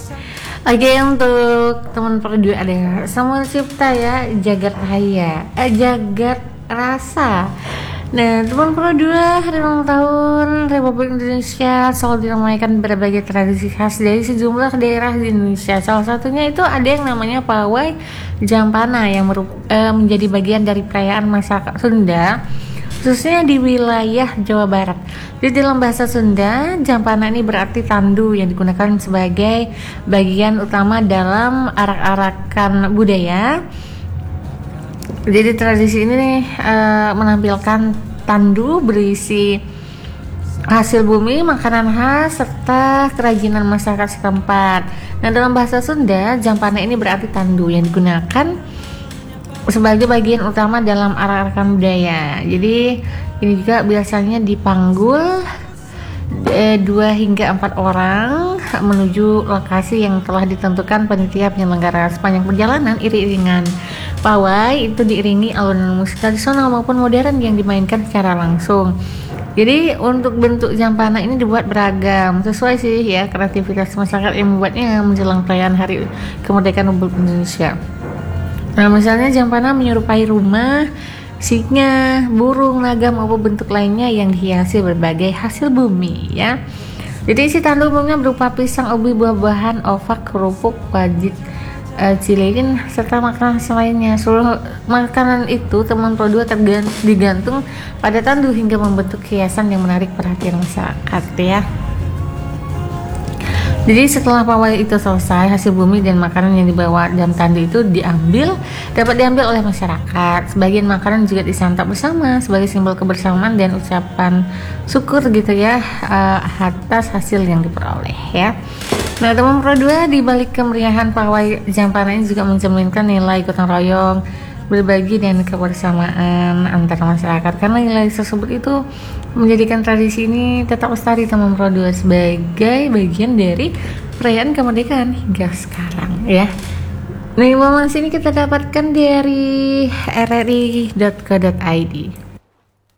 Oke, untuk teman perdu ada Samuel Cipta ya, Jagat Raya, Jagat Rasa. Nah, teman dua hari ulang tahun Republik Indonesia selalu diramaikan berbagai tradisi khas dari sejumlah daerah di Indonesia. Salah satunya itu ada yang namanya pawai Jampana yang menjadi bagian dari perayaan masyarakat Sunda, khususnya di wilayah Jawa Barat. Di dalam bahasa Sunda, Jampana ini berarti tandu yang digunakan sebagai bagian utama dalam arak-arakan budaya. Jadi tradisi ini menampilkan tandu berisi hasil bumi, makanan khas, serta kerajinan masyarakat setempat. Nah, dalam bahasa Sunda, Jampana ini berarti tandu yang digunakan sebagai bagian utama dalam arak-arakan budaya. Jadi ini juga biasanya dipanggul 2 hingga 4 orang menuju lokasi yang telah ditentukan panitia penyelenggara. Sepanjang perjalanan, iring-iringan pawai itu diiringi alunan musik tradisional maupun modern yang dimainkan secara langsung. Jadi untuk bentuk Jampana ini dibuat beragam, sesuai sih ya kreativitas masyarakat yang membuatnya menjelang perayaan Hari Kemerdekaan Republik Indonesia. Nah, misalnya Jampana menyerupai rumah, singa, burung, naga maupun bentuk lainnya yang dihiasi berbagai hasil bumi ya. Jadi isi tandu umumnya berupa pisang, ubi, buah-buahan, ovak, kerupuk, wajit, cililin serta makanan lainnya. Seluruh makanan itu teman produk digantung pada tandu hingga membentuk hiasan yang menarik perhatian masyarakat ya. Jadi setelah pawai itu selesai, hasil bumi dan makanan yang dibawa dalam tandu itu dapat diambil oleh masyarakat. Sebagian makanan juga disantap bersama sebagai simbol kebersamaan dan ucapan syukur gitu ya atas hasil yang diperoleh ya. Nah, teman Pro 2, di balik kemeriahan pawai Jampana ini juga mencerminkan nilai gotong royong, berbagi dan kebersamaan antar masyarakat, karena nilai tersebut itu menjadikan tradisi ini tetap lestari teman Pro 2 sebagai bagian dari perayaan kemerdekaan hingga sekarang ya. Nah, informasi ini kita dapatkan dari rri.co.id.